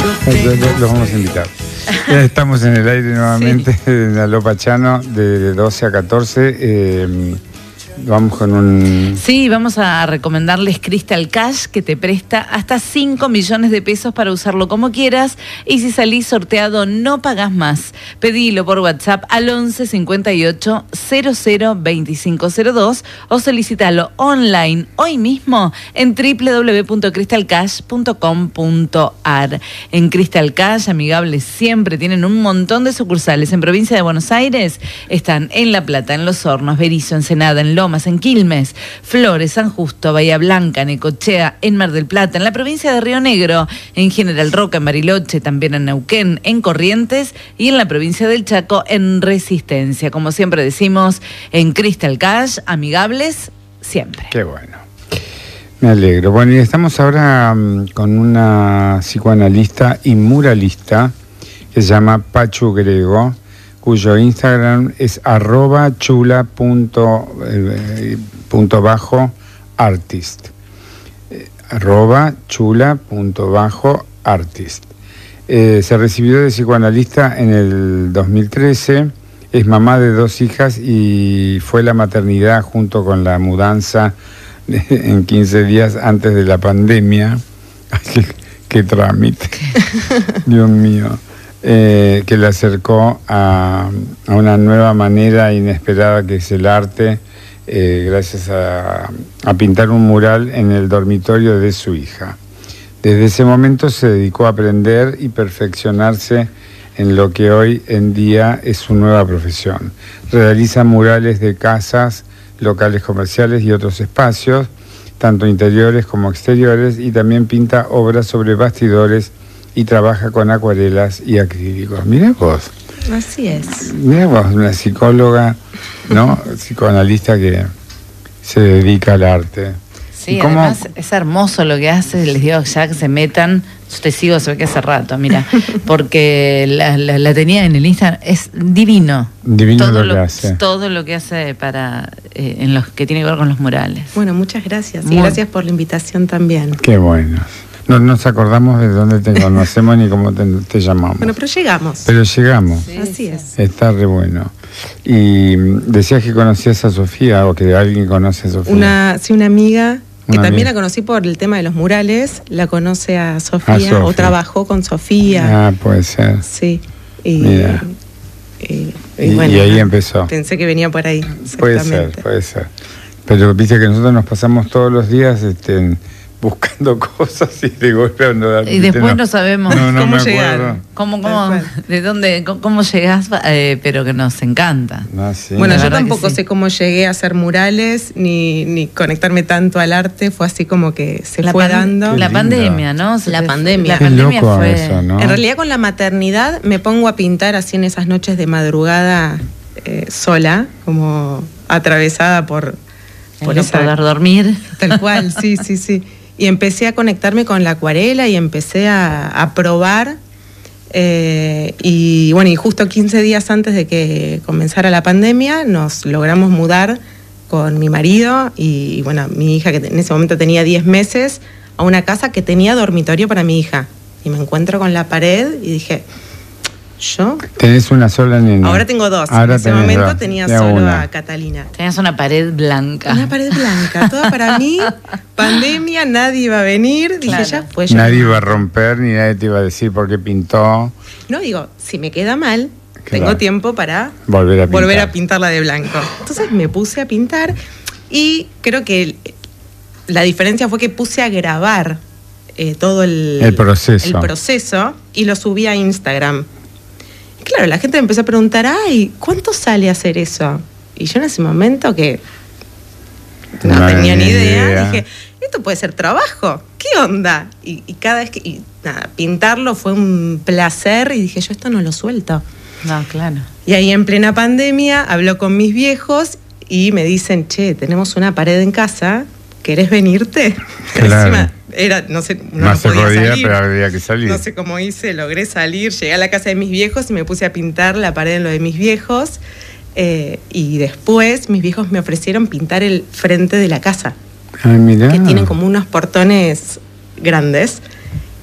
Los vamos a invitar. Ya estamos en el aire nuevamente, en la Lopa Chano, de 12 a 14. Vamos con un... Sí, vamos a recomendarles Crystal Cash, que te presta hasta 5 millones de pesos para usarlo como quieras. Y si salís sorteado, no pagás más. Pedilo por WhatsApp al 11 58 00 2502 o solicitalo online hoy mismo en www.crystalcash.com.ar. En Crystal Cash, amigables siempre, tienen un montón de sucursales. En provincia de Buenos Aires están en La Plata, en Los Hornos, Berisso, Ensenada, en Lomas, en Quilmes, Flores, San Justo, Bahía Blanca, Necochea, en Mar del Plata, en la provincia de Río Negro, en General Roca, en Bariloche, también en Neuquén, en Corrientes y en la provincia del Chaco, en Resistencia. Como siempre decimos, en Crystal Cash, amigables siempre. Qué bueno. Me alegro. Bueno, y estamos ahora con una psicoanalista y muralista que se llama Pachu Grego, cuyo Instagram es @chula.artist. @chula.artist. Se recibió de psicoanalista en el 2013, es mamá de 2 hijas y fue la maternidad junto con la mudanza en 15 días antes de la pandemia. Qué trámite. Dios mío. Que le acercó a una nueva manera inesperada que es el arte, gracias a pintar un mural en el dormitorio de su hija. Desde ese momento se dedicó a aprender y perfeccionarse en lo que hoy en día es su nueva profesión. Realiza murales de casas, locales comerciales y otros espacios, tanto interiores como exteriores, y también pinta obras sobre bastidores y trabaja con acuarelas y acrílicos. Mirá vos. Así es. Mirá vos, una psicóloga, ¿no? Psicoanalista que se dedica al arte. Sí, además es hermoso lo que hace. Les digo ya que se metan. Yo te sigo, se ve que hace rato, mira, porque la tenía en el Instagram. Es divino. Divino todo lo que hace. Todo lo que hace para en los que tiene que ver con los murales. Bueno, muchas gracias. Y gracias por la invitación también. Qué bueno. No nos acordamos de dónde te conocemos ni cómo te llamamos. Bueno, pero llegamos. Sí, así es. Está re bueno. Y decías que conocías a Sofía, o que alguien conoce a Sofía. Una amiga, que también la conocí por el tema de los murales, la conoce a Sofía, o trabajó con Sofía. Ah, puede ser. Sí. Mira. Y bueno, y ahí empezó. Pensé que venía por ahí. Puede ser. Pero viste que nosotros nos pasamos todos los días buscando cosas y de golpe y después no sabemos cómo llegar, de dónde, cómo llegás, pero que nos encanta. Sí, bueno, yo tampoco sé cómo llegué a hacer murales ni conectarme tanto al arte, fue así como que se fue dando. La pandemia, ¿no? La pandemia loco fue eso, ¿no? En realidad con la maternidad me pongo a pintar así en esas noches de madrugada, sola, como atravesada por no poder dormir. Tal cual, sí. Y empecé a conectarme con la acuarela y empecé a probar. Y bueno, y justo 15 días antes de que comenzara la pandemia, nos logramos mudar con mi marido y bueno, mi hija, que en ese momento tenía 10 meses, a una casa que tenía dormitorio para mi hija. Y me encuentro con la pared y dije, ¿yo? ¿Tenés una sola nena? Ahora tengo 2. En ese momento tenía solo a Catalina. Tenías una pared blanca. Una pared blanca, toda para mí. Pandemia, nadie iba a venir. Dije, ya fue. Nadie iba a romper, ni nadie te iba a decir por qué pintó. No, digo, si me queda mal, tengo tiempo para volver a pintarla de blanco. Entonces me puse a pintar y creo que la diferencia fue que puse a grabar todo el proceso y lo subí a Instagram. Claro, la gente me empezó a preguntar, ay, ¿cuánto sale hacer eso? Y yo en ese momento que no tenía ni idea, dije, esto puede ser trabajo, ¿qué onda? Y cada vez que, pintarlo fue un placer y dije, yo esto no lo suelto. No, claro. Y ahí en plena pandemia habló con mis viejos y me dicen, che, tenemos una pared en casa, ¿querés venirte? Claro. Encima, no sé, no se podía salir, pero había que salir. No sé cómo hice, logré salir, llegué a la casa de mis viejos y me puse a pintar la pared en lo de mis viejos. Y después mis viejos me ofrecieron pintar el frente de la casa. Ay, mirá. Que tienen como unos portones grandes.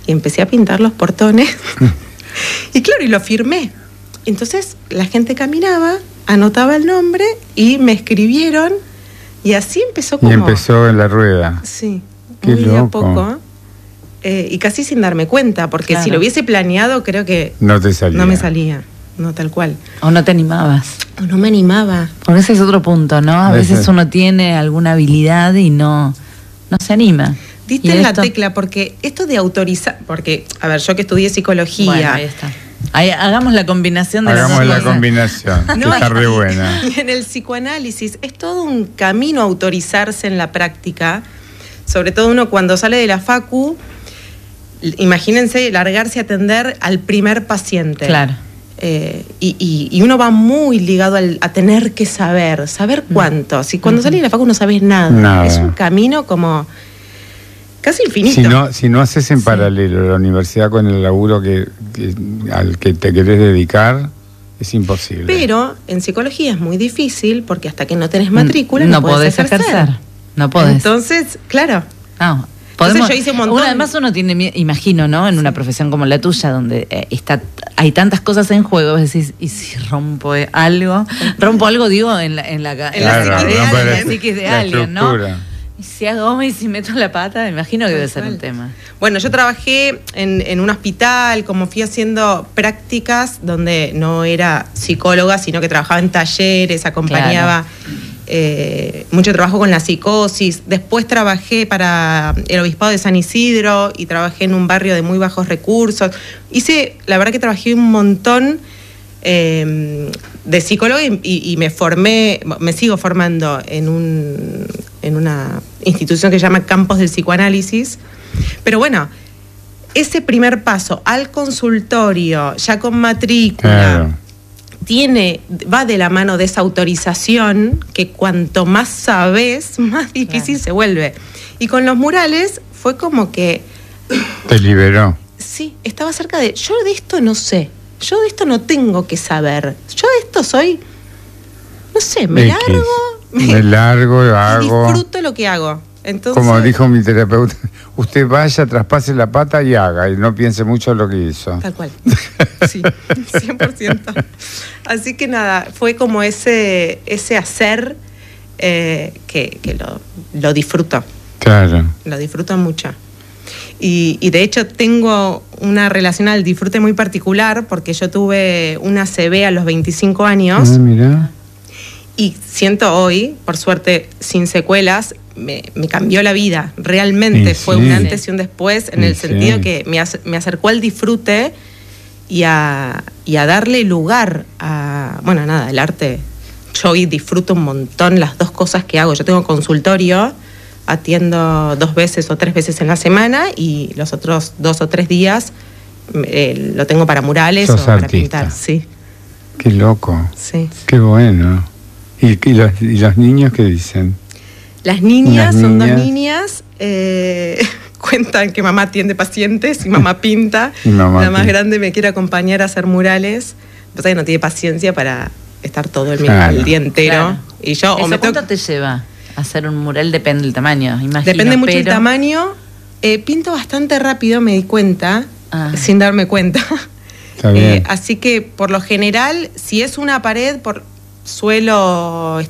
y empecé a pintar los portones. Y claro, y lo firmé. Entonces la gente caminaba, anotaba el nombre y me escribieron, y así empezó como... Y empezó en la rueda. Sí, qué muy loco. de a poco. Y casi sin darme cuenta, porque si lo hubiese planeado, creo que... No te salía. No me salía, no tal cual. O no te animabas. O no me animaba. Porque ese es otro punto, ¿no? A veces uno tiene alguna habilidad y no se anima. Diste en la tecla, porque esto de autorizar... Porque, a ver, yo que estudié psicología... Bueno, ahí está. Ahí, hagamos la combinación de las dos cosas. Hagamos la combinación, que está re buena. Y en el psicoanálisis es todo un camino autorizarse en la práctica. Sobre todo uno cuando sale de la facu, imagínense largarse a atender al primer paciente. Claro. Y uno va muy ligado a tener que saber cuánto. Si cuando sale de la facu no sabes nada. Es un camino como... casi infinito. Si no haces en paralelo la universidad con el laburo al que te querés dedicar, es imposible. Pero en psicología es muy difícil, porque hasta que no tenés matrícula no podés ejercer. No podés. Entonces, claro. No. Entonces yo hice un montón. Además uno tiene miedo, imagino, ¿no? En una profesión como la tuya, donde hay tantas cosas en juego, vos decís, ¿y si rompo algo? Rompo algo, digo, en la psiquis de alguien, ¿no? Y si hago y si meto la pata, me imagino que debe ser un tema. Bueno, yo trabajé en un hospital, como fui haciendo prácticas donde no era psicóloga, sino que trabajaba en talleres, acompañaba mucho trabajo con la psicosis. Después trabajé para el Obispado de San Isidro y trabajé en un barrio de muy bajos recursos. La verdad que trabajé un montón de psicóloga y me sigo formando en una institución que se llama Campos del Psicoanálisis. Pero bueno, ese primer paso al consultorio, ya con matrícula, va de la mano de esa autorización, que cuanto más sabes, más difícil se vuelve. Y con los murales fue como que... Te liberó. Sí, estaba cerca de... Yo de esto no sé. Yo de esto no tengo que saber. Yo de esto soy... No sé, me largo, hago... Disfruto lo que hago. Entonces, como dijo mi terapeuta, usted vaya, traspase la pata y haga, y no piense mucho en lo que hizo. Tal cual. Sí, 100%. Así que nada, fue como ese hacer que lo disfruto. Claro. Lo disfruto mucho. Y de hecho tengo una relación al disfrute muy particular, porque yo tuve una ACV a los 25 años. Mira. Y siento hoy, por suerte, sin secuelas, me cambió la vida. Realmente fue un antes y un después, en el sentido que me acercó al disfrute y a darle lugar a... Bueno, nada, el arte. Yo hoy disfruto un montón las dos cosas que hago. Yo tengo consultorio, atiendo 2 veces o 3 veces en la semana, y los otros 2 o 3 días lo tengo para murales o para pintar. Sí. Qué loco. Sí. Qué bueno. ¿Y los niños qué dicen? Las niñas son 2 niñas. Cuentan que mamá atiende pacientes y mamá pinta. La más grande me quiere acompañar a hacer murales. Pasa que no tiene paciencia para estar todo el día entero. Claro. Y yo, ¿Cuánto te lleva hacer un mural? Depende del tamaño, imagino. Depende mucho el tamaño. Pinto bastante rápido, me di cuenta, sin darme cuenta. Está bien. Así que, por lo general, si es una pared, suelo